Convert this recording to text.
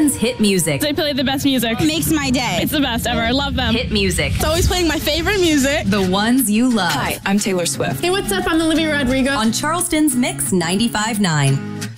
Charleston's hit music. They play the best music. Makes my day. It's the best ever. I love them. Hit music. It's always playing my favorite music. The ones you love. Hi, I'm Taylor Swift. Hey, what's up? I'm Olivia Rodrigo. On Charleston's Mix 95.9.